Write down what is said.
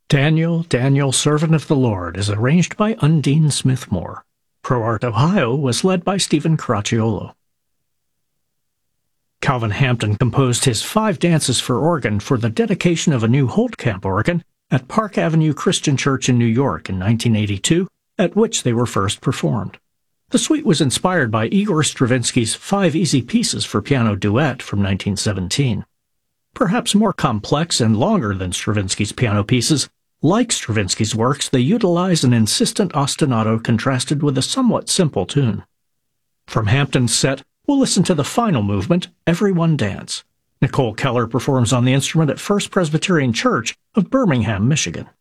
Daniel, Daniel, Servant of the Lord is arranged by Undine Smith-Moore. Pro Art Ohio was led by Stephen Caracciolo. Calvin Hampton composed his 5 dances for organ for the dedication of a new Holtkamp organ at Park Avenue Christian Church in New York in 1982, at which they were first performed. The suite was inspired by Igor Stravinsky's 5 Easy Pieces for Piano Duet from 1917. Perhaps more complex and longer than Stravinsky's piano pieces, like Stravinsky's works, they utilize an insistent ostinato contrasted with a somewhat simple tune. From Hampton's set, we'll listen to the final movement, Everyone Dance. Nicole Keller performs on the instrument at First Presbyterian Church of Birmingham, Michigan.